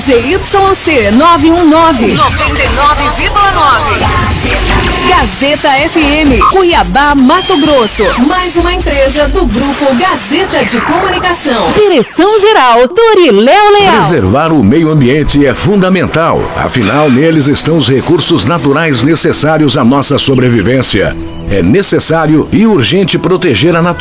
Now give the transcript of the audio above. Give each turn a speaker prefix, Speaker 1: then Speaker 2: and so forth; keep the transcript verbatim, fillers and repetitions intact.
Speaker 1: Z Y C nove um nove, noventa e nove vírgula nove. Gazeta F M, Cuiabá, Mato Grosso. Mais uma empresa do Grupo Gazeta de Comunicação. Direção-geral, Doriléo Leal.
Speaker 2: Preservar o meio ambiente é fundamental. Afinal, neles estão os recursos naturais necessários à nossa sobrevivência. É necessário e urgente proteger a natureza.